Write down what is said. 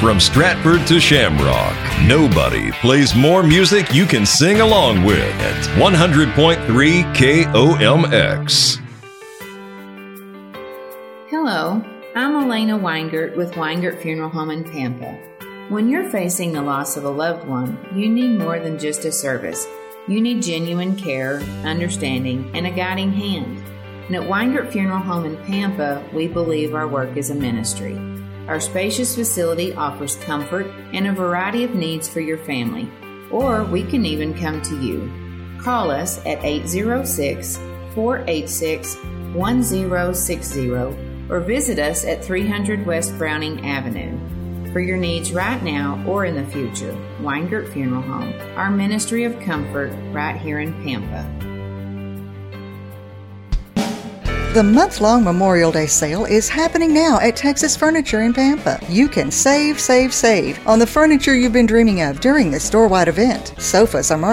From Stratford to Shamrock, nobody plays more music you can sing along with at 100.3 KOMX. Hello, I'm Elena Weingart with Weingart Funeral Home in Pampa. When you're facing the loss of a loved one, you need more than just a service. You need genuine care, understanding, and a guiding hand. And at Weingart Funeral Home in Pampa, we believe our work is a ministry. Our spacious facility offers comfort and a variety of needs for your family, or we can even come to you. Call us at 806-486-1060 or visit us at 300 West Browning Avenue. For your needs right now or in the future, Weingart Funeral Home, our ministry of comfort right here in Pampa. The month-long Memorial Day sale is happening now at Texas Furniture in Pampa. You can save on the furniture you've been dreaming of during this store-wide event. Sofas are